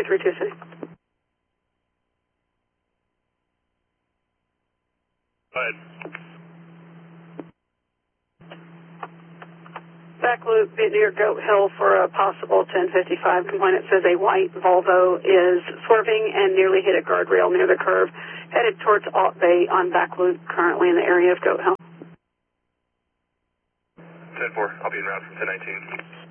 232 City. Go ahead. Back loop near Goat Hill for a possible 1055 complaint. It says a white Volvo is swerving and nearly hit a guardrail near the curve, headed towards Alt Bay on back loop, currently in the area of Goat Hill. 10-4, I'll be en route from 1019.